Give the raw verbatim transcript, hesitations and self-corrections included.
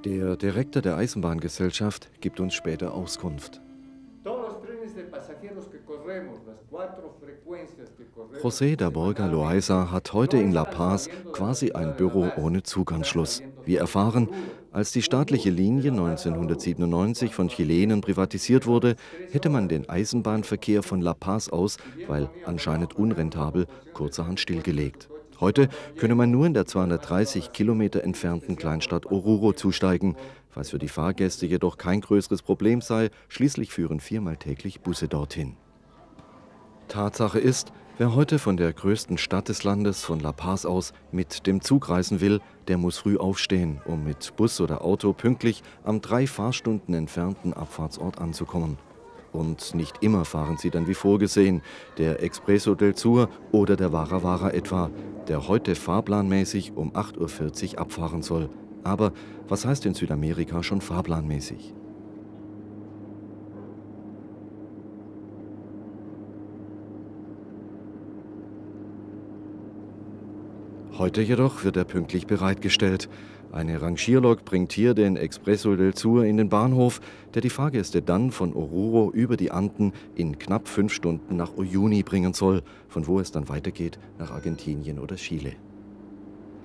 Der Direktor der Eisenbahngesellschaft gibt uns später Auskunft. José da Borga Loaiza hat heute in La Paz quasi ein Büro ohne Zugangsschluss. Wir erfahren, als die staatliche Linie neunzehnhundertsiebenundneunzig von Chilenen privatisiert wurde, hätte man den Eisenbahnverkehr von La Paz aus, weil anscheinend unrentabel, kurzerhand stillgelegt. Heute könne man nur in der zweihundertdreißig Kilometer entfernten Kleinstadt Oruro zusteigen, was für die Fahrgäste jedoch kein größeres Problem sei. Schließlich führen viermal täglich Busse dorthin. Tatsache ist, wer heute von der größten Stadt des Landes, von La Paz aus, mit dem Zug reisen will, der muss früh aufstehen, um mit Bus oder Auto pünktlich am drei Fahrstunden entfernten Abfahrtsort anzukommen. Und nicht immer fahren sie dann wie vorgesehen, der Expreso del Sur oder der Wara Wara etwa, der heute fahrplanmäßig um acht Uhr vierzig abfahren soll. Aber was heißt in Südamerika schon fahrplanmäßig? Heute jedoch wird er pünktlich bereitgestellt. Eine Rangierlok bringt hier den Expreso del Sur in den Bahnhof, der die Fahrgäste dann von Oruro über die Anden in knapp fünf Stunden nach Uyuni bringen soll, von wo es dann weitergeht nach Argentinien oder Chile.